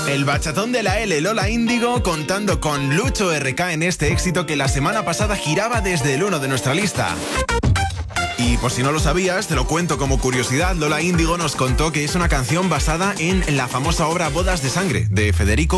El bachatón de la L, Lola Índigo, contando con Lucho RK en este éxito que la semana pasada giraba desde el 1 de nuestra lista. Y por si no lo sabías, te lo cuento como curiosidad, Lola Índigo nos contó que es una canción basada en la famosa obra Bodas de Sangre, de Federico